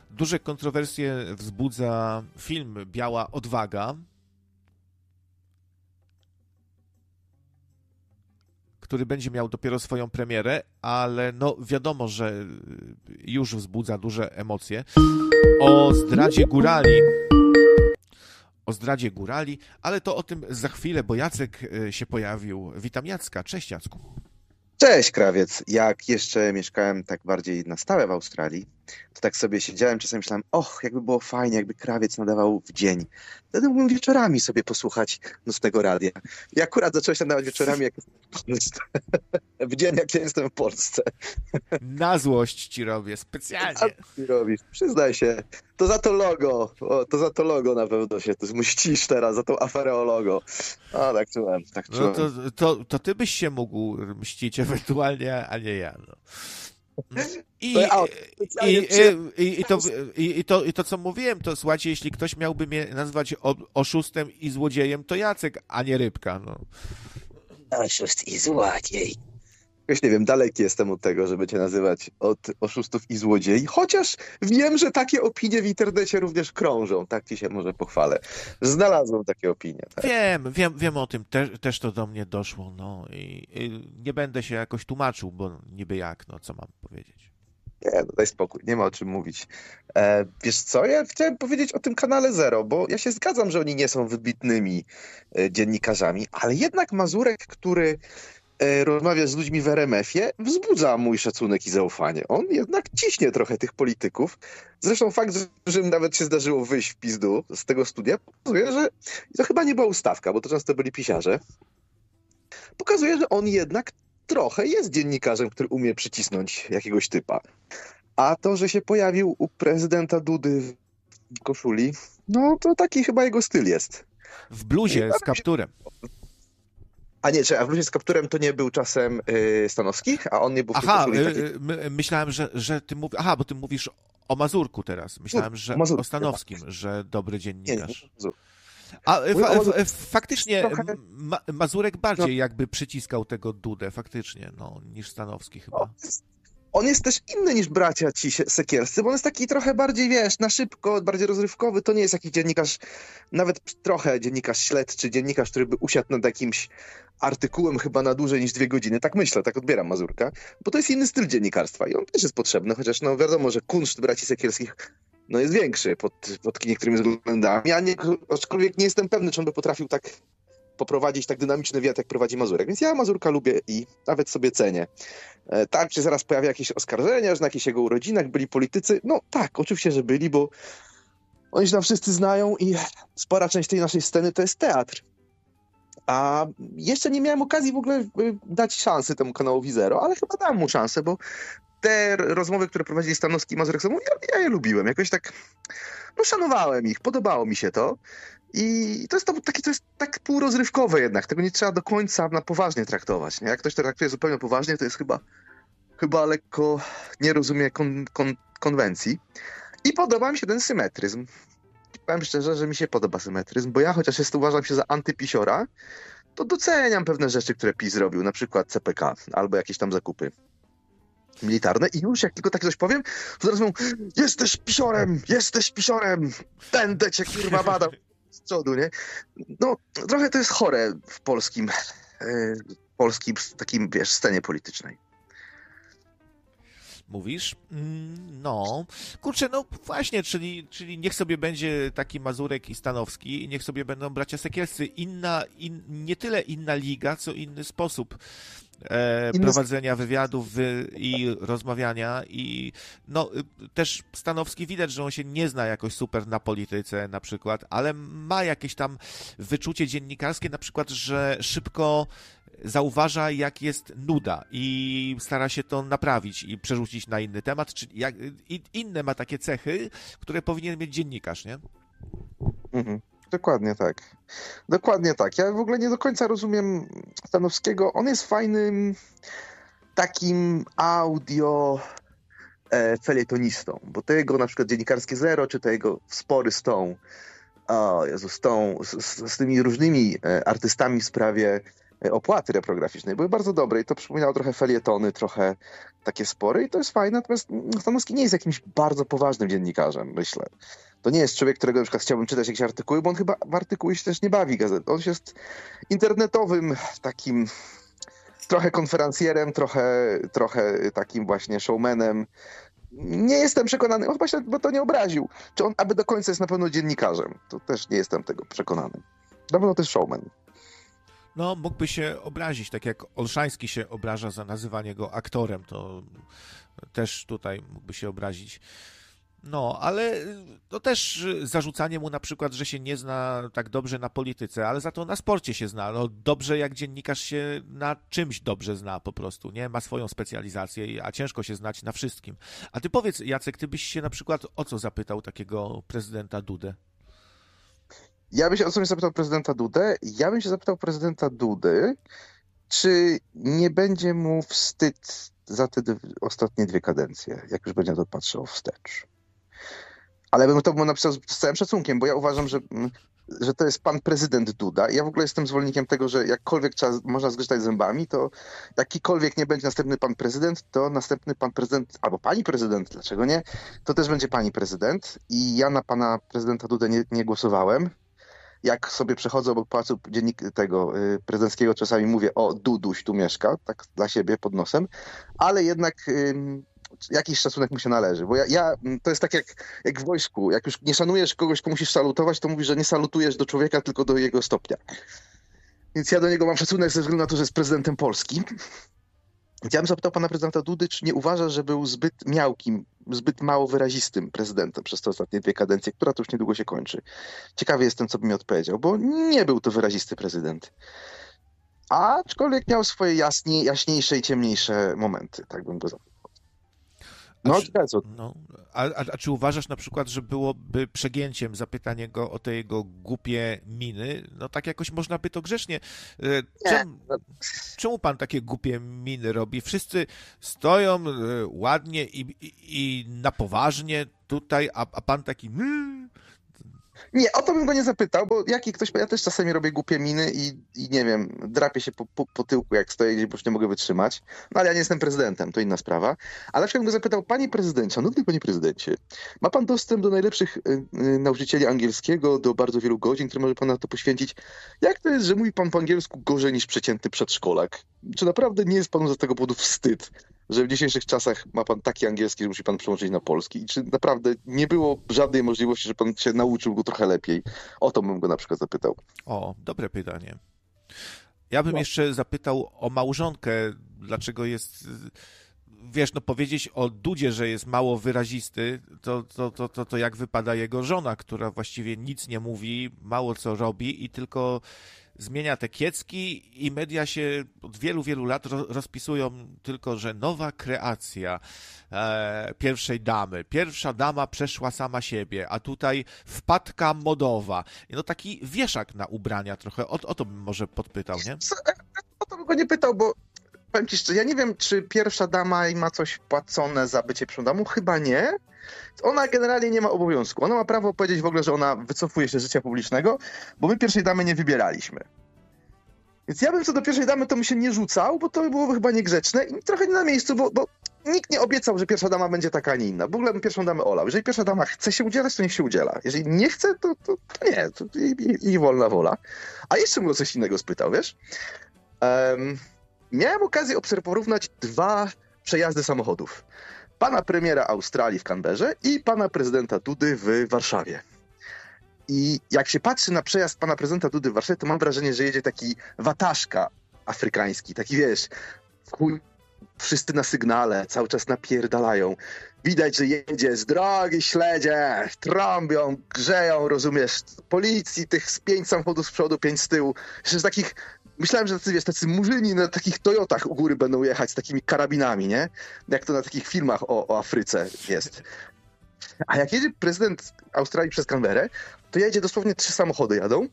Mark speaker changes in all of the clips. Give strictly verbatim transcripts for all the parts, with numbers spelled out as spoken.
Speaker 1: Duże kontrowersje wzbudza film Biała Odwaga, który będzie miał dopiero swoją premierę, ale no wiadomo, że już wzbudza duże emocje. O zdradzie górali. O zdradzie górali, ale to o tym za chwilę, bo Jacek się pojawił. Witam Jacka. Cześć, Jacku.
Speaker 2: Cześć, Krawiec. Jak jeszcze mieszkałem tak bardziej na stałe w Australii, to tak sobie siedziałem, czasem myślałem, och, jakby było fajnie, jakby Krawiec nadawał w dzień. Wtedy mógłbym wieczorami sobie posłuchać nocnego radia. I akurat zacząłeś nadawać wieczorami, jak jestem w Polsce. W dzień, jak ja jestem w Polsce.
Speaker 1: Na złość ci robię, specjalnie.
Speaker 2: A ty robisz, przyznaj się. To za to logo, o, to za to logo na pewno się tu mścisz teraz, za tą aferę o logo. O, tak czułem, tak czułem.
Speaker 1: No to, to, to ty byś się mógł mścić ewentualnie, a nie ja. No. I, i, i, i, to, i, i, to, I to, co mówiłem, to słuchajcie, jeśli ktoś miałby mnie nazwać oszustem i złodziejem, to Jacek, a nie Rybka. No.
Speaker 2: Oszust i złodziej. Jakoś nie wiem, daleki jestem od tego, żeby cię nazywać od oszustów i złodziei, chociaż wiem, że takie opinie w internecie również krążą, tak ci się może pochwalę. Znalazłem takie opinie. Tak?
Speaker 1: Wiem, wiem, wiem o tym, Te, też to do mnie doszło, no i, i nie będę się jakoś tłumaczył, bo niby jak, no co mam powiedzieć.
Speaker 2: Nie, no daj spokój, nie ma o czym mówić. E, wiesz co, ja chciałem powiedzieć o tym kanale Zero, bo ja się zgadzam, że oni nie są wybitnymi e, dziennikarzami, ale jednak Mazurek, który rozmawia z ludźmi w er em efie, wzbudza mój szacunek i zaufanie. On jednak ciśnie trochę tych polityków. Zresztą fakt, że im nawet się zdarzyło wyjść w pizdu z tego studia, pokazuje, że to chyba nie była ustawka, bo to często byli pisiarze. Pokazuje, że on jednak trochę jest dziennikarzem, który umie przycisnąć jakiegoś typa. A to, że się pojawił u prezydenta Dudy w koszuli, no to taki chyba jego styl jest.
Speaker 1: W bluzie z kapturem.
Speaker 2: A nie, czy a w bluzie z kapturem to nie był czasem yy, Stanowski? A on nie był w
Speaker 1: Aha,
Speaker 2: tej koszuli takiej...
Speaker 1: my, myślałem, że, że ty mówisz... Aha, bo ty mówisz o Mazurku teraz. Myślałem, że o, Mazurku, o Stanowskim, tak. Że dobry dziennikarz. Nie, nie, A fa fa faktycznie trochę... Ma Mazurek bardziej no. jakby przyciskał tego Dudę, faktycznie, no, niż Stanowski chyba.
Speaker 2: O. On jest też inny niż bracia ci Sekielscy, bo on jest taki trochę bardziej, wiesz, na szybko, bardziej rozrywkowy. To nie jest jakiś dziennikarz, nawet trochę dziennikarz śledczy, dziennikarz, który by usiadł nad jakimś artykułem chyba na dłużej niż dwie godziny. Tak myślę, tak odbieram Mazurka, bo to jest inny styl dziennikarstwa i on też jest potrzebny, chociaż no wiadomo, że kunszt braci Sekielskich no jest większy pod, pod niektórymi względami. Ja nie, aczkolwiek nie jestem pewny, czy on by potrafił tak poprowadzić tak dynamiczny wywiad, jak prowadzi Mazurek. Więc ja Mazurka lubię i nawet sobie cenię. E, tak, czy zaraz pojawia jakieś oskarżenia, że na jakichś jego urodzinach byli politycy? No tak, oczywiście, że byli, bo oni się tam wszyscy znają i spora część tej naszej sceny to jest teatr. A jeszcze nie miałem okazji w ogóle dać szansy temu kanałowi Zero, ale chyba dam mu szansę, bo te rozmowy, które prowadzili Stanowski i Mazurek, ja, ja je lubiłem. Jakoś tak, no szanowałem ich, podobało mi się to. I to jest to, takie, to jest tak półrozrywkowe jednak. Tego nie trzeba do końca na poważnie traktować. Nie? Jak ktoś to traktuje zupełnie poważnie, to jest chyba, chyba lekko nie rozumie kon, kon, konwencji. I podoba mi się ten symetryzm. Powiem szczerze, że mi się podoba symetryzm, bo ja chociaż jest, uważam się za antypisiora, to doceniam pewne rzeczy, które PiS zrobił, na przykład C P K albo jakieś tam zakupy militarne i już jak tylko tak coś powiem, to zaraz mówią, jesteś pisiorem, jesteś pisiorem, będę cię kurwa badał z przodu, nie? No, trochę to jest chore w polskim, yy, polskim takim, wiesz, scenie politycznej.
Speaker 1: Mówisz? No, kurczę, no właśnie, czyli, czyli niech sobie będzie taki Mazurek i Stanowski i niech sobie będą bracia Sekielscy. Inna, in, nie tyle inna liga, co inny sposób e, prowadzenia wywiadów wy, i rozmawiania i no też Stanowski widać, że on się nie zna jakoś super na polityce na przykład, ale ma jakieś tam wyczucie dziennikarskie, na przykład, że szybko zauważa, jak jest nuda i stara się to naprawić i przerzucić na inny temat, czy jak, inne ma takie cechy, które powinien mieć dziennikarz, nie?
Speaker 2: Mhm. Dokładnie tak. Dokładnie tak. Ja w ogóle nie do końca rozumiem Stanowskiego. On jest fajnym takim audio e, felietonistą, bo te jego na przykład dziennikarskie Zero, czy te jego spory z tą, o Jezu, z tą, z, z tymi różnymi e, artystami w sprawie opłaty reprograficznej. Były bardzo dobre i to przypominało trochę felietony, trochę takie spory i to jest fajne, natomiast Stanowski nie jest jakimś bardzo poważnym dziennikarzem, myślę. To nie jest człowiek, którego na przykład chciałbym czytać jakieś artykuły, bo on chyba w artykuły się też nie bawi gazet. On jest internetowym takim trochę konferencjerem, trochę, trochę takim właśnie showmanem. Nie jestem przekonany, on chyba się bo to nie obraził, czy on aby do końca jest na pewno dziennikarzem. To też nie jestem tego przekonany. Na pewno też showman.
Speaker 1: No, mógłby się obrazić, tak jak Olszański się obraża za nazywanie go aktorem, to też tutaj mógłby się obrazić. No, ale to też zarzucanie mu na przykład, że się nie zna tak dobrze na polityce, ale za to na sporcie się zna. No, dobrze jak dziennikarz się na czymś dobrze zna po prostu, nie? Ma swoją specjalizację, a ciężko się znać na wszystkim. A ty powiedz, Jacek, ty byś się na przykład o co zapytał takiego prezydenta Dudę?
Speaker 2: Ja bym się o co bym zapytał prezydenta Dudę? Ja bym się zapytał prezydenta Dudy, czy nie będzie mu wstyd za te dwie, ostatnie dwie kadencje, jak już będzie to patrzył wstecz. Ale bym to mu napisał z całym szacunkiem, bo ja uważam, że, że to jest pan prezydent Duda. Ja w ogóle jestem zwolennikiem tego, że jakkolwiek trzeba, można zgrzytać zębami, to jakikolwiek nie będzie następny pan prezydent, to następny pan prezydent, albo pani prezydent, dlaczego nie, to też będzie pani prezydent. I ja na pana prezydenta Dudę nie, nie głosowałem. Jak sobie przechodzę obok pałacu dziennik tego y, prezydenckiego, czasami mówię, o, Duduś tu mieszka, tak dla siebie pod nosem, ale jednak y, jakiś szacunek mu się należy, bo ja, ja to jest tak jak, jak w wojsku, jak już nie szanujesz kogoś, komu musisz salutować, to mówisz, że nie salutujesz do człowieka, tylko do jego stopnia. Więc ja do niego mam szacunek ze względu na to, że jest prezydentem Polski. Więc ja bym zapytał pana prezydenta Dudy, czy nie uważa, że był zbyt miałkim, zbyt mało wyrazistym prezydentem przez te ostatnie dwie kadencje, która to już niedługo się kończy. Ciekawy jestem, co by mi odpowiedział, bo nie był to wyrazisty prezydent. Aczkolwiek miał swoje jasniej, jaśniejsze i ciemniejsze momenty, tak bym go zapytał. No,
Speaker 1: a, czy, no, a, a, a czy uważasz na przykład, że byłoby przegięciem zapytanie go o te jego głupie miny? No tak jakoś można by to grzecznie. Czemu, czemu pan takie głupie miny robi? Wszyscy stoją ładnie i, i, i na poważnie tutaj, a, a pan taki...
Speaker 2: Nie, o to bym go nie zapytał, bo jaki ktoś, ja też czasami robię głupie miny i, i nie wiem, drapię się po, po, po tyłku, jak stoję gdzieś, bo już nie mogę wytrzymać. No ale ja nie jestem prezydentem, to inna sprawa. Ale na przykład bym go zapytał, panie prezydencie, no panie prezydencie, ma pan dostęp do najlepszych y, y, nauczycieli angielskiego, do bardzo wielu godzin, które może pan na to poświęcić. Jak to jest, że mówi pan po angielsku gorzej niż przeciętny przedszkolak? Czy naprawdę nie jest panu z tego powodu wstyd, że w dzisiejszych czasach ma pan taki angielski, że musi pan przełączyć na polski? I czy naprawdę nie było żadnej możliwości, że pan się nauczył go trochę lepiej? O to bym go na przykład zapytał.
Speaker 1: O, dobre pytanie. Ja bym no. jeszcze zapytał o małżonkę, dlaczego jest... Wiesz, no powiedzieć o Dudzie, że jest mało wyrazisty, to, to, to, to, to jak wypada jego żona, która właściwie nic nie mówi, mało co robi i tylko zmienia te kiecki i media się od wielu, wielu lat rozpisują tylko, że nowa kreacja e, pierwszej damy. Pierwsza dama przeszła sama siebie, a tutaj wpadka modowa. No taki wieszak na ubrania trochę. O, o to bym może podpytał, nie?
Speaker 2: O to bym go nie pytał, bo powiem ci szczerze, ja nie wiem, czy pierwsza dama ma coś płacone za bycie pierwszą damą. Chyba nie. Ona generalnie nie ma obowiązku. Ona ma prawo powiedzieć w ogóle, że ona wycofuje się z życia publicznego, bo my pierwszej damy nie wybieraliśmy. Więc ja bym co do pierwszej damy to mi się nie rzucał, bo to byłoby chyba niegrzeczne i trochę nie na miejscu, bo, bo nikt nie obiecał, że pierwsza dama będzie taka, a nie inna. W ogóle bym pierwszą damę olał. Jeżeli pierwsza dama chce się udzielać, to niech się udziela. Jeżeli nie chce, to, to, to nie. To jej, jej wolna wola. A jeszcze bym go coś innego spytał, wiesz? Um, miałem okazję porównać dwa przejazdy samochodów. Pana premiera Australii w Canberrze i pana prezydenta Dudy w Warszawie. I jak się patrzy na przejazd pana prezydenta Dudy w Warszawie, to mam wrażenie, że jedzie taki wataszka afrykański, taki wiesz, chuj, wszyscy na sygnale, cały czas napierdalają. Widać, że jedzie z drogi śledzie, trąbią, grzeją, rozumiesz, policji, tych z pięć samochodów z przodu, pięć z tyłu. Jeszcze z takich, myślałem, że tacy, wiesz, tacy murzyni na takich Toyotach u góry będą jechać z takimi karabinami, nie? Jak to na takich filmach o, o Afryce jest. A jak jedzie prezydent Australii przez Canberrę, to jedzie dosłownie trzy samochody jadą.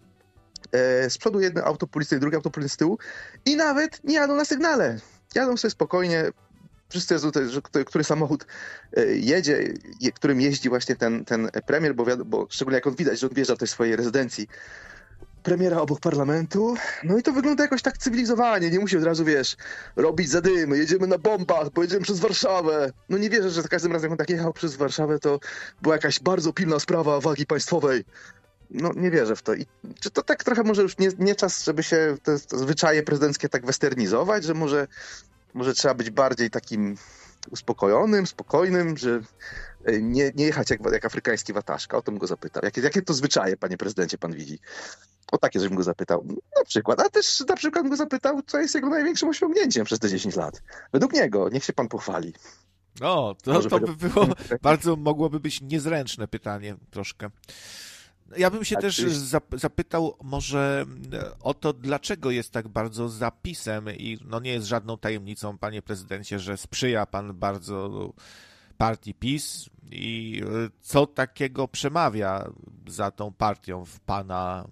Speaker 2: E, z przodu jedno auto policyjne, drugie auto policyjne z tyłu i nawet nie jadą na sygnale. Jadą sobie spokojnie. Wszyscy wiedzą, że który samochód jedzie, którym jeździ właśnie ten, ten premier, bo, bo szczególnie jak on widać, że on wjeżdża do tej swojej rezydencji. premiera obok parlamentu, no i to wygląda jakoś tak cywilizowanie, nie musi od razu, wiesz, robić zadymy, jedziemy na bombach, pojedziemy przez Warszawę. No nie wierzę, że za każdym razem, jak on tak jechał przez Warszawę, to była jakaś bardzo pilna sprawa wagi państwowej. No nie wierzę w to. I czy to tak trochę może już nie, nie czas, żeby się te, te zwyczaje prezydenckie tak westernizować, że może, może trzeba być bardziej takim uspokojonym, spokojnym, że nie, nie jechać jak, jak afrykański wataszka. O to bym go zapytał. Jakie, jakie to zwyczaje, panie prezydencie, pan widzi? O takie, żebym go zapytał. Na przykład. A też na przykład bym go zapytał, co jest jego największym osiągnięciem przez te dziesięć lat. Według niego. Niech się pan pochwali.
Speaker 1: O, to, to by było, bardzo mogłoby być niezręczne pytanie troszkę. Ja bym się
Speaker 2: A
Speaker 1: też
Speaker 2: czy...
Speaker 1: zapytał może o to, dlaczego jest tak bardzo zapisem i no nie jest żadną tajemnicą, panie prezydencie, że sprzyja pan bardzo partii PiS i co takiego przemawia za tą partią w pana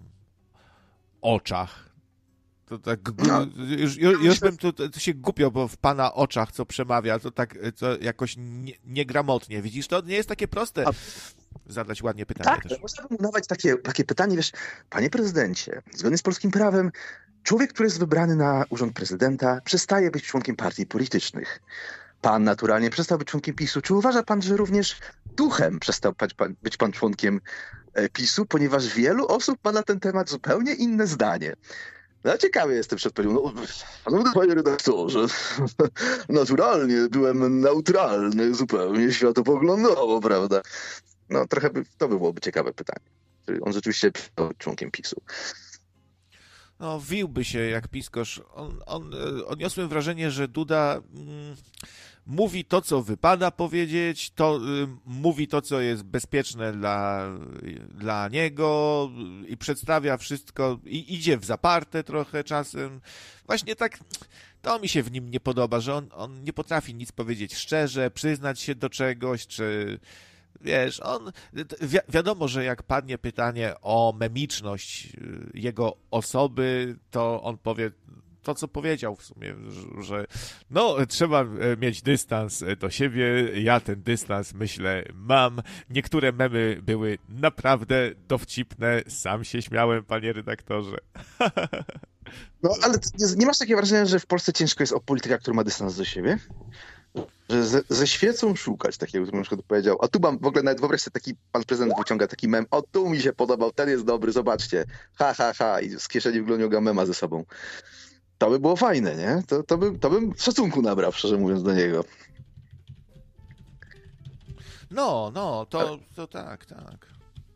Speaker 1: oczach? To tak, no, już, już, już bym tu to się głupio, bo w pana oczach co przemawia, to tak to jakoś nie, niegramotnie. Widzisz, to nie jest takie proste. A... zadać ładnie pytanie
Speaker 2: tak,
Speaker 1: też.
Speaker 2: Można by mu dawać takie, takie pytanie, wiesz, panie prezydencie, zgodnie z polskim prawem, człowiek, który jest wybrany na urząd prezydenta, przestaje być członkiem partii politycznych. Pan naturalnie przestał być członkiem PiSu. Czy uważa pan, że również duchem przestał pan, być pan członkiem PiSu, ponieważ wielu osób ma na ten temat zupełnie inne zdanie? No ciekawy jestem przed panią. No, szanowny panie redaktorze, naturalnie byłem neutralny zupełnie światopoglądowo, prawda? No trochę by, to by byłoby ciekawe pytanie. Czy on rzeczywiście był członkiem PiSu?
Speaker 1: No wiłby się jak piskosz. On, on, odniosłem wrażenie, że Duda mm, mówi to, co wypada powiedzieć, to y, mówi to, co jest bezpieczne dla, dla niego i przedstawia wszystko i idzie w zaparte trochę czasem. Właśnie tak... To mi się w nim nie podoba, że on, on nie potrafi nic powiedzieć szczerze, przyznać się do czegoś, czy... Wiesz, on, wi- wiadomo, że jak padnie pytanie o memiczność jego osoby, to on powie to, co powiedział w sumie, że, że no, trzeba mieć dystans do siebie, ja ten dystans, myślę, mam. Niektóre memy były naprawdę dowcipne, sam się śmiałem, panie redaktorze.
Speaker 2: No, ale nie masz takiego wrażenia, że w Polsce ciężko jest o polityka, który ma dystans do siebie? Że ze, ze świecą szukać takiego, który na przykład powiedział, a tu mam, w ogóle nawet wyobraź sobie, taki pan prezydent wyciąga taki mem, o tu mi się podobał, ten jest dobry, zobaczcie, ha, ha, ha, i z kieszeni wyglądał mema ze sobą. To by było fajne, nie? To, to, by, to bym szacunku nabrał, szczerze mówiąc, do niego.
Speaker 1: No, no, to, to tak, tak.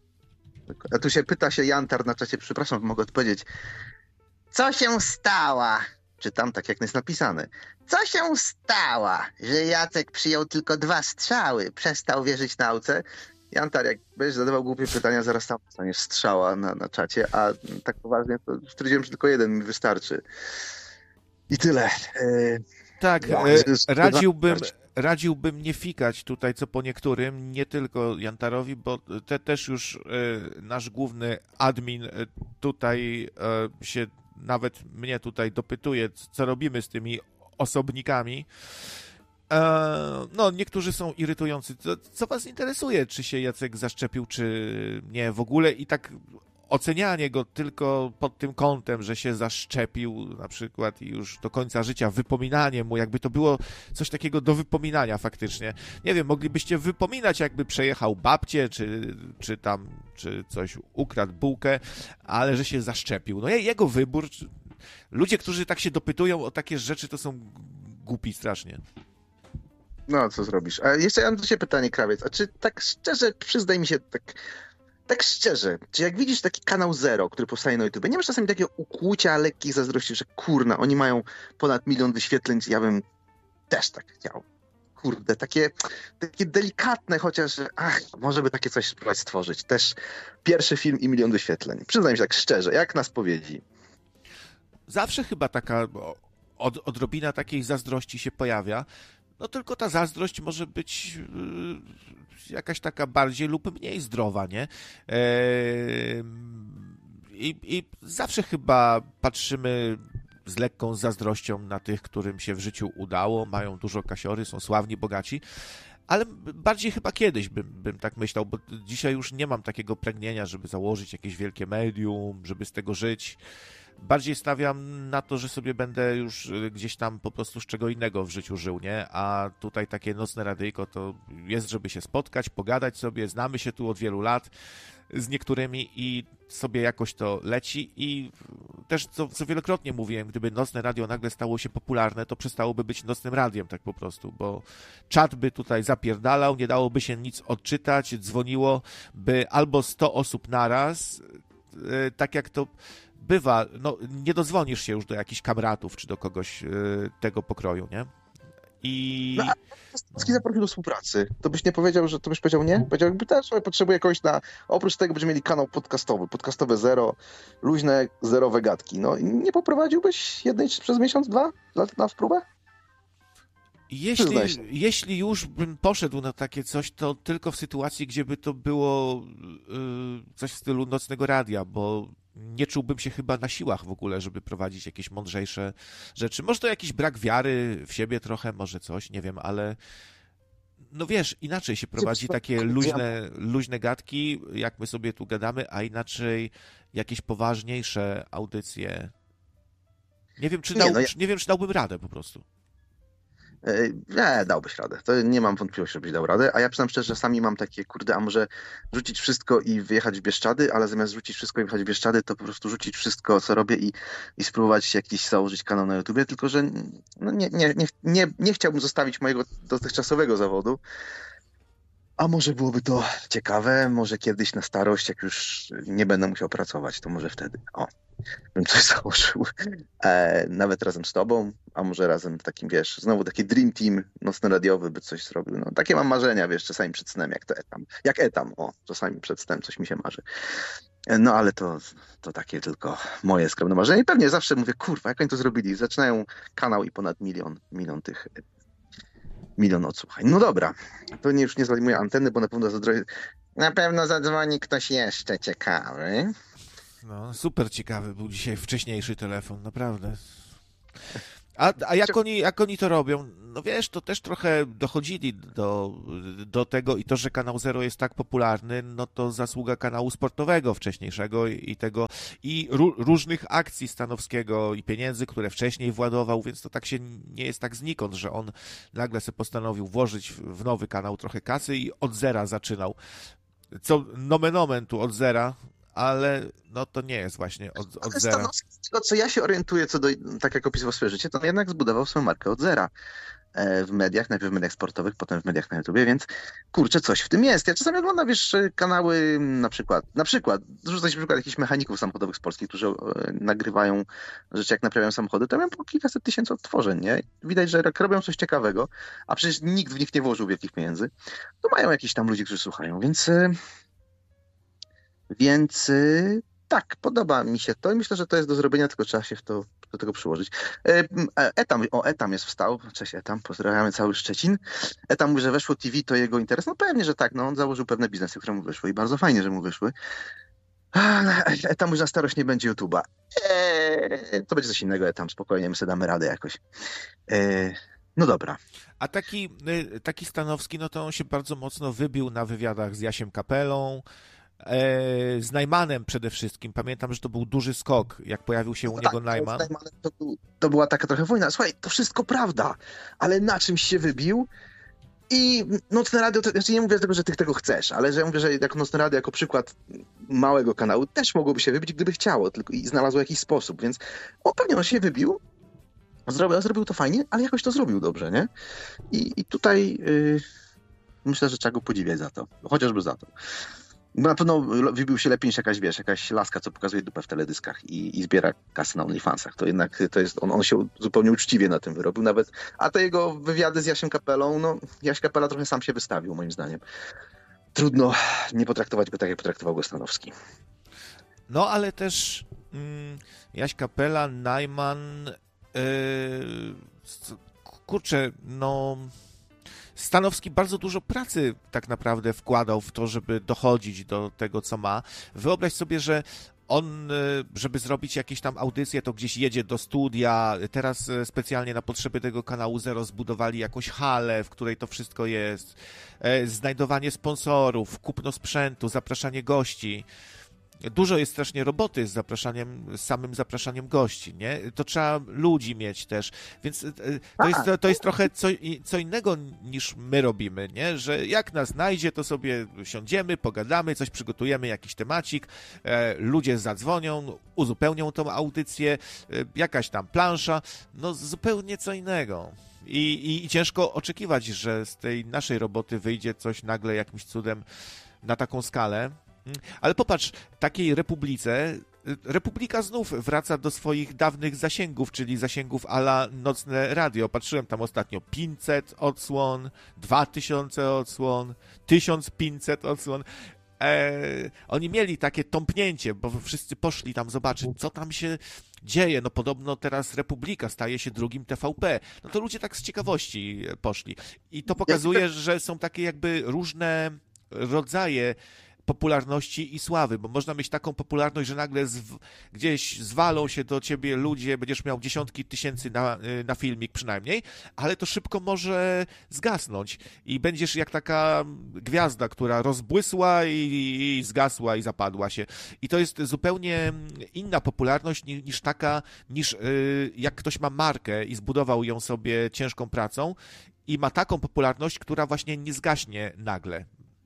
Speaker 2: A tu się pyta się Jantar na czacie, przepraszam, mogę odpowiedzieć. Co się stała? Czytam tak, jak jest napisane. Co się stała, że Jacek przyjął tylko dwa strzały, przestał wierzyć nauce? Jantar, jak będziesz zadawał głupie pytania, zaraz tam dostaniesz strzała na, na czacie, a tak poważnie to stwierdziłem, że tylko jeden mi wystarczy. I tyle. E...
Speaker 1: Tak,
Speaker 2: ja,
Speaker 1: e, radziłbym, radziłbym nie fikać tutaj co po niektórym, nie tylko Jantarowi, bo te też już e, nasz główny admin e, tutaj e, się nawet mnie tutaj dopytuje, co robimy z tymi osobnikami. E, no, niektórzy są irytujący. Co, co was interesuje, czy się Jacek zaszczepił, czy nie w ogóle? I tak ocenianie go tylko pod tym kątem, że się zaszczepił na przykład i już do końca życia, wypominanie mu, jakby to było coś takiego do wypominania faktycznie. Nie wiem, moglibyście wypominać, jakby przejechał babcię, czy, czy tam, czy coś ukradł bułkę, ale że się zaszczepił. No jego wybór. Ludzie, którzy tak się dopytują o takie rzeczy, to są głupi strasznie.
Speaker 2: No, co zrobisz? A jeszcze ja mam do ciebie pytanie, Krawiec. A czy tak szczerze, przyznaj mi się, tak... Tak szczerze, czy jak widzisz taki kanał Zero, który powstaje na YouTube, nie masz czasami takiego ukłucia, lekkich zazdrości, że kurna, oni mają ponad milion wyświetleń, ja bym też tak chciał. Kurde, takie, takie delikatne chociaż, że ach, może by takie coś spróbować stworzyć. Też pierwszy film i milion wyświetleń. Przyznaj mi się tak szczerze, jak na spowiedzi.
Speaker 1: Zawsze chyba taka od, odrobina takiej zazdrości się pojawia. No tylko ta zazdrość może być yy, jakaś taka bardziej lub mniej zdrowa, nie? Yy, i, I zawsze chyba patrzymy z lekką zazdrością na tych, którym się w życiu udało, mają dużo kasiory, są sławni, bogaci, ale bardziej chyba kiedyś bym, bym tak myślał, bo dzisiaj już nie mam takiego pragnienia, żeby założyć jakieś wielkie medium, żeby z tego żyć. Bardziej stawiam na to, że sobie będę już gdzieś tam po prostu z czego innego w życiu żył, nie? A tutaj takie nocne radyjko to jest, żeby się spotkać, pogadać sobie, znamy się tu od wielu lat z niektórymi i sobie jakoś to leci i też, co, co wielokrotnie mówiłem, gdyby nocne radio nagle stało się popularne, to przestałoby być nocnym radiem tak po prostu, bo czat by tutaj zapierdalał, nie dałoby się nic odczytać, dzwoniło by albo sto osób naraz, yy, tak jak to bywa, no nie dozwonisz się już do jakichś kamratów czy do kogoś yy, tego pokroju, nie? I...
Speaker 2: No, a Stawski zaprosił do współpracy. To byś nie powiedział, że to byś powiedział nie? Powiedział, jakby też potrzebuje kogoś na... Oprócz tego będziemy mieli kanał podcastowy, podcastowe zero, luźne, zerowe gadki. No i nie poprowadziłbyś jednej przez miesiąc, dwa lat na próbę?
Speaker 1: Jeśli, jeśli już bym poszedł na takie coś, to tylko w sytuacji, gdzie by to było yy, coś w stylu nocnego radia, bo nie czułbym się chyba na siłach w ogóle, żeby prowadzić jakieś mądrzejsze rzeczy. Może to jakiś brak wiary w siebie trochę, może coś, nie wiem, ale no wiesz, inaczej się prowadzi takie luźne, luźne gadki, jak my sobie tu gadamy, a inaczej jakieś poważniejsze audycje. Nie wiem, czy, dał,
Speaker 2: Nie, no ja...
Speaker 1: nie wiem, czy dałbym radę po prostu.
Speaker 2: Nie, dałbyś radę. To nie mam wątpliwości, żebyś dał radę. A ja przyznam szczerze, że czasami mam takie, kurde, a może rzucić wszystko i wyjechać w Bieszczady, ale zamiast rzucić wszystko i wyjechać w Bieszczady, to po prostu rzucić wszystko, co robię i, i spróbować jakiś założyć kanał na YouTubie, tylko że no nie, nie, nie, nie, nie chciałbym zostawić mojego dotychczasowego zawodu. A może byłoby to ciekawe, może kiedyś na starość, jak już nie będę musiał pracować, to może wtedy, o, bym coś założył, e, nawet razem z tobą, a może razem w takim, wiesz, znowu taki dream team nocno-radiowy by coś zrobił, no takie mam marzenia, wiesz, czasami przed snem, jak to etam, jak etam, o, czasami przed snem coś mi się marzy. No ale to, to takie tylko moje skromne marzenie i pewnie zawsze mówię, kurwa, jak oni to zrobili, zaczynają kanał i ponad milion, milion tych Milion odsłuchań. No dobra, to nie, już nie zajmuję anteny, bo na pewno zadzwoni, na pewno zadzwoni ktoś jeszcze ciekawy.
Speaker 1: No, super ciekawy był dzisiaj wcześniejszy telefon, naprawdę. A, a jak, oni, jak oni to robią? No wiesz, to też trochę dochodzili do, do tego i to, że Kanał Zero jest tak popularny, no to zasługa kanału sportowego wcześniejszego i, i tego i ró, różnych akcji Stanowskiego i pieniędzy, które wcześniej władował, więc to tak się nie jest tak znikąd, że on nagle sobie postanowił włożyć w nowy kanał trochę kasy i od zera zaczynał. Co nomen omen tu od zera, ale no to nie jest właśnie od, od zera.
Speaker 2: Stanowski, z tego co ja się orientuję, co do, tak jak opisywał swoje życie, to on jednak zbudował swoją markę od zera w mediach, najpierw w mediach sportowych, potem w mediach na YouTubie, więc kurczę, coś w tym jest. Ja czasami oglądam, wiesz, kanały na przykład, na przykład, rzucę ci przykład jakichś mechaników samochodowych z Polski, którzy nagrywają rzeczy, jak naprawiają samochody, to mają po kilkaset tysięcy odtworzeń, nie? Widać, że jak robią coś ciekawego, a przecież nikt w nich nie włożył wielkich pieniędzy, to mają jakiś tam ludzi, którzy słuchają, więc... Więc tak, podoba mi się to i myślę, że to jest do zrobienia, tylko trzeba się w to, do tego przyłożyć. Etam, o Etam jest wstał, cześć Etam, pozdrawiamy cały Szczecin. Etam mówi, że weszło T V to jego interes, no pewnie, że tak, no on założył pewne biznesy, które mu wyszły i bardzo fajnie, że mu wyszły. Etam mówi, że na starość nie będzie YouTube'a. Eee, to będzie coś innego, Etam, spokojnie, my sobie damy radę jakoś. Eee, no dobra.
Speaker 1: A taki, taki Stanowski, no to on się bardzo mocno wybił na wywiadach z Jasiem Kapelą, z Najmanem przede wszystkim. Pamiętam, że to był duży skok, jak pojawił się u
Speaker 2: no
Speaker 1: niego
Speaker 2: tak,
Speaker 1: Najman.
Speaker 2: To, był, to była taka trochę wojna. Słuchaj, to wszystko prawda, ale na czymś się wybił i Nocne Radio, to, znaczy nie mówię tego, że ty tego chcesz, ale że ja mówię, że jako Nocne Radio, jako przykład małego kanału też mogłoby się wybić, gdyby chciało, tylko i znalazło jakiś sposób, więc o, pewnie on się wybił, zrobił, zrobił to fajnie, ale jakoś to zrobił dobrze, nie? I, i tutaj yy, myślę, że trzeba go podziwiać za to, chociażby za to. Bo na pewno wybił się lepiej niż jakaś, wiesz, jakaś laska, co pokazuje dupę w teledyskach i, i zbiera kasy na OnlyFansach. To jednak to jest, on, on się zupełnie uczciwie na tym wyrobił nawet. A te jego wywiady z Jasiem Kapelą, no Jaś Kapela trochę sam się wystawił, moim zdaniem. Trudno nie potraktować go tak, jak potraktował go Stanowski.
Speaker 1: No, ale też mm, Jaś Kapela, Najman, yy, kurczę, no... Stanowski bardzo dużo pracy tak naprawdę wkładał w to, żeby dochodzić do tego, co ma. Wyobraź sobie, że on, żeby zrobić jakieś tam audycje, to gdzieś jedzie do studia. Teraz specjalnie na potrzeby tego kanału Zero zbudowali jakąś halę, w której to wszystko jest. Znajdowanie sponsorów, kupno sprzętu, zapraszanie gości. Dużo jest strasznie roboty z zapraszaniem, z samym zapraszaniem gości, nie? To trzeba ludzi mieć też, więc to jest, to jest trochę co, co innego niż my robimy, nie? Że jak nas znajdzie, to sobie siądziemy, pogadamy, coś przygotujemy, jakiś temacik, e, ludzie zadzwonią, uzupełnią tą audycję, e, jakaś tam plansza, no zupełnie co innego. I, i, I ciężko oczekiwać, że z tej naszej roboty wyjdzie coś nagle jakimś cudem na taką skalę. Ale popatrz, takiej Republice, Republika znów wraca do swoich dawnych zasięgów, czyli zasięgów a la nocne radio. Patrzyłem tam ostatnio pięćset odsłon, dwa tysiące odsłon, tysiąc pięćset odsłon. Eee, oni mieli takie tąpnięcie, bo wszyscy poszli tam zobaczyć, co tam się dzieje. No podobno teraz Republika staje się drugim T V P. No to ludzie tak z ciekawości poszli. I to pokazuje, że są takie jakby różne rodzaje popularności i sławy, bo można mieć taką popularność, że nagle zw- gdzieś zwalą się do ciebie ludzie, będziesz miał dziesiątki tysięcy na, na filmik przynajmniej, ale to szybko może zgasnąć i będziesz jak taka gwiazda, która rozbłysła i, i zgasła i zapadła się. I to jest zupełnie inna popularność niż, niż taka, niż yy, jak ktoś ma markę i zbudował ją sobie ciężką pracą i ma taką popularność, która właśnie nie zgaśnie nagle.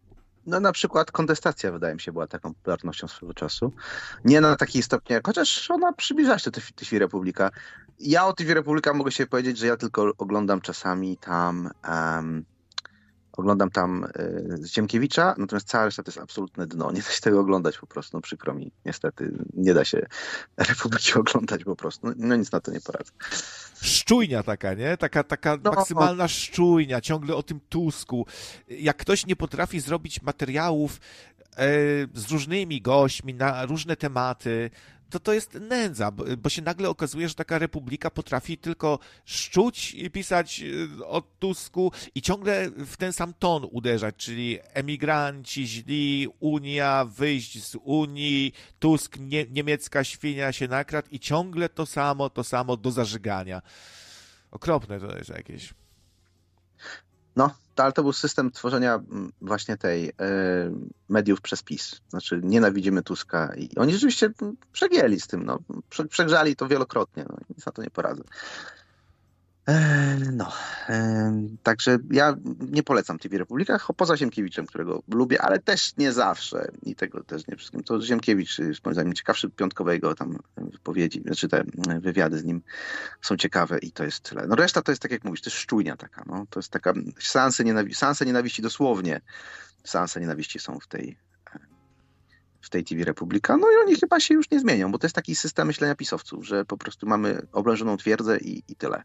Speaker 3: No na przykład Kontestacja, wydaje mi się, była taką popularnością swego czasu. Nie na takiej stopnie, chociaż ona przybliża się do T V Republika. Ja o T V Republika mogę się powiedzieć, że ja tylko oglądam czasami tam um, oglądam tam y, Ziemkiewicza, natomiast cała reszta to jest absolutne dno. Nie da się tego oglądać po prostu, no przykro mi. Niestety nie da się Republiki oglądać po prostu. No, no nic na to nie poradzę.
Speaker 1: Szczujnia taka, nie? Taka, taka
Speaker 3: no,
Speaker 1: maksymalna szczujnia, ciągle o tym Tusku. Jak ktoś nie potrafi zrobić materiałów e, z różnymi gośćmi na różne tematy, to to jest nędza, bo, bo się nagle okazuje, że taka Republika potrafi tylko szczuć i pisać o Tusku i ciągle w ten sam ton uderzać, czyli emigranci źli, Unia, wyjść z Unii, Tusk, nie, niemiecka świnia się nakradł i ciągle to samo, to samo do zażygania. Okropne to jest jakieś.
Speaker 3: No, to, ale to był system tworzenia właśnie tej y, mediów przez PiS. Znaczy nienawidzimy Tuska i oni rzeczywiście przegięli z tym, no. Prze, przegrzali to wielokrotnie, no. Nic na to nie poradzę. E, no, e, także ja nie polecam T V Republika, poza Ziemkiewiczem, którego lubię, ale też nie zawsze i tego też nie wszystkim. To Ziemkiewicz, moim zdaniem, ciekawszy piątkowe jego tam wypowiedzi, znaczy te wywiady z nim są ciekawe i to jest tyle. No reszta to jest tak jak mówisz, to jest szczujnia taka, no. To jest taka seanse, nienawi- seanse nienawiści dosłownie. Seanse nienawiści są w tej w tej T V Republika, no i oni chyba się już nie zmienią, bo to jest taki system myślenia pisowców, że po prostu mamy oblężoną twierdzę i, i tyle.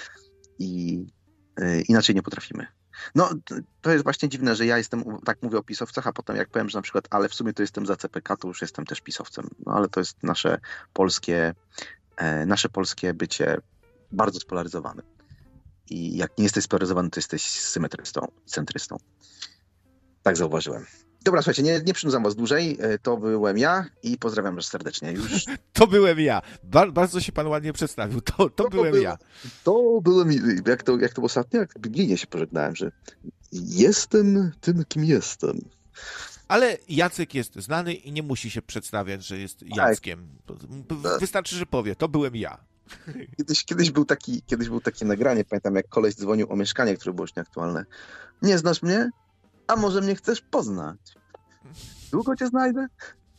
Speaker 3: I y, inaczej nie potrafimy. No, to jest właśnie dziwne, że ja jestem, tak mówię o pisowcach, a potem jak powiem, że na przykład, ale w sumie to jestem za C P K, to już jestem też pisowcem. No, ale to jest nasze polskie, e, nasze polskie bycie bardzo spolaryzowane. I jak nie jesteś spolaryzowany, to jesteś symetrystą, centrystą. Tak zauważyłem. Dobra, słuchajcie, nie, nie przynudzam was dłużej. To byłem ja i pozdrawiam was serdecznie. Już...
Speaker 1: To byłem ja. Bar- bardzo się pan ładnie przedstawił. To, to, to byłem
Speaker 2: był,
Speaker 1: ja.
Speaker 2: To byłem, jak to, jak to ostatnio, jak biblijnie się pożegnałem, że jestem tym, kim jestem.
Speaker 1: Ale Jacek jest znany i nie musi się przedstawiać, że jest Jackiem. Wystarczy, że powie, to byłem ja.
Speaker 2: Kiedyś, kiedyś, był taki, kiedyś był takie nagranie, pamiętam jak koleś dzwonił o mieszkanie, które było już nieaktualne. Nie znasz mnie? A może mnie chcesz poznać? Długo cię znajdę?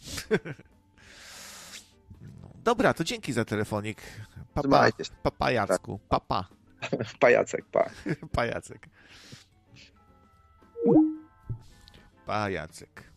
Speaker 1: Dobra, to dzięki za telefonik. Papa,
Speaker 2: Trzymajcie się.
Speaker 1: papa Jacku. Papa.
Speaker 2: Pajacek, pa.
Speaker 1: Pajacek. Pajacek.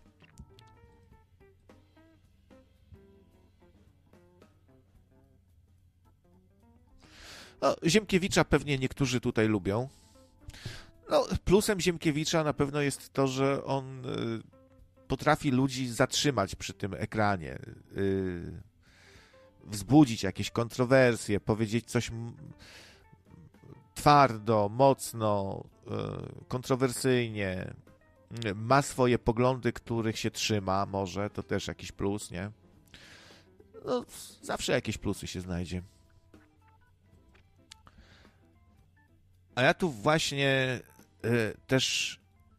Speaker 1: No, Ziemkiewicza pewnie niektórzy tutaj lubią. No, plusem Ziemkiewicza na pewno jest to, że on y, potrafi ludzi zatrzymać przy tym ekranie, y, wzbudzić jakieś kontrowersje, powiedzieć coś m- twardo, mocno, kontrowersyjnie, ma swoje poglądy, których się trzyma, może, to też jakiś plus, nie? No, zawsze jakieś plusy się znajdzie. A ja tu właśnie y, też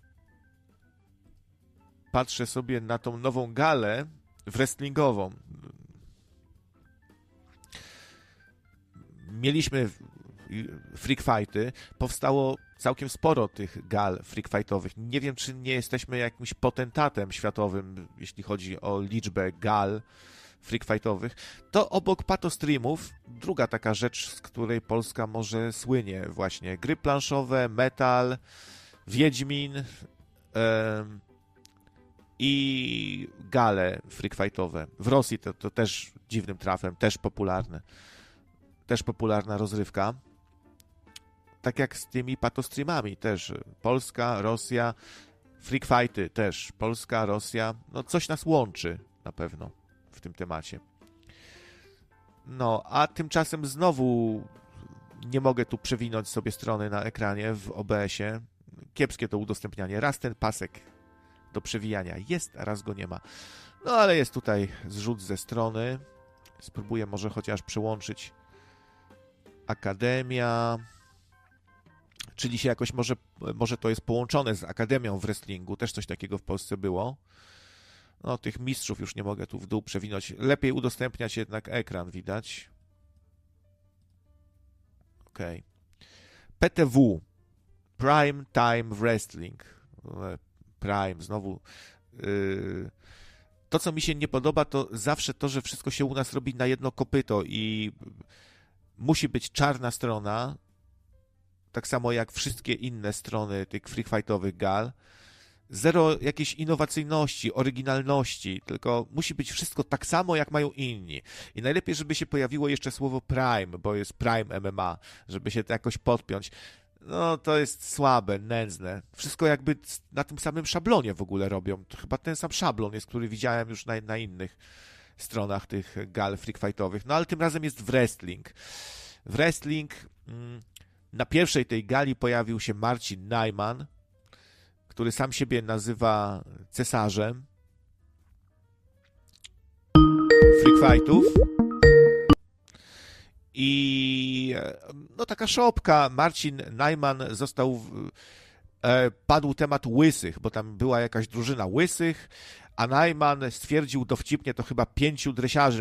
Speaker 1: patrzę sobie na tą nową galę wrestlingową. Mieliśmy freak fighty, powstało całkiem sporo tych gal freak fightowych. Nie wiem, czy nie jesteśmy jakimś potentatem światowym, jeśli chodzi o liczbę gal freak fightowych. To obok patostreamów druga taka rzecz, z której Polska może słynie właśnie. Gry planszowe, metal, Wiedźmin yy, i gale freak fightowe. W Rosji to, to też dziwnym trafem, też popularne. Też popularna rozrywka. Tak jak z tymi patostreamami też. Polska, Rosja, freak fighty też. Polska, Rosja. No coś nas łączy na pewno w tym temacie. No, a tymczasem znowu nie mogę tu przewinąć sobie strony na ekranie w O B S-ie. Kiepskie to udostępnianie. Raz ten pasek do przewijania jest, a raz go nie ma. No, ale jest tutaj zrzut ze strony. Spróbuję może chociaż przełączyć Akademia, czyli się jakoś może, może to jest połączone z Akademią w wrestlingu, też coś takiego w Polsce było. No, tych mistrzów już nie mogę tu w dół przewinąć. Lepiej udostępniać jednak ekran, widać. Okej. Okay. P T W. Prime Time Wrestling. Prime, znowu. Yy... To, co mi się nie podoba, to zawsze to, że wszystko się u nas robi na jedno kopyto i musi być czarna strona, tak samo jak wszystkie inne strony tych freak fightowych gal. Zero jakiejś innowacyjności, oryginalności, tylko musi być wszystko tak samo, jak mają inni. I najlepiej, żeby się pojawiło jeszcze słowo Prime, bo jest Prime M M A, żeby się to jakoś podpiąć. No, to jest słabe, nędzne. Wszystko jakby na tym samym szablonie w ogóle robią. To chyba ten sam szablon jest, który widziałem już na, na innych stronach tych gal freak fightowych. No, ale tym razem jest wrestling. Wrestling... Mm, na pierwszej tej gali pojawił się Marcin Najman, który sam siebie nazywa cesarzem freak fightów. I no taka szopka. Marcin Najman został, e, padł temat łysych, bo tam była jakaś drużyna łysych, a Najman stwierdził dowcipnie, to chyba pięciu dresiarzy